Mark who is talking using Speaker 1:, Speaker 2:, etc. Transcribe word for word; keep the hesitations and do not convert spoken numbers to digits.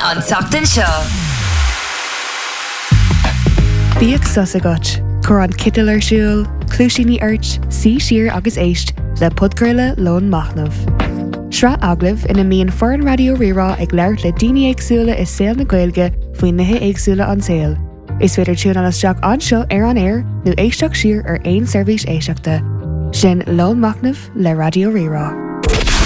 Speaker 1: an tseachtain seo.
Speaker 2: Bíodh sus agat, chur an citil ar siúil, clúisíní airt, sí siar agus éist le podcréile lón machnamh. Sra aglah ina míon foran radio rirá ag leirt le daoine éagsúla is saoil na Gaeilge faoin nithe éagsúla an saoil. Is féidir tún an isteach anseo ar an air nó éisteach siar ar aon seirbhís éisteachta. Sin lón machnamh le radio rirá.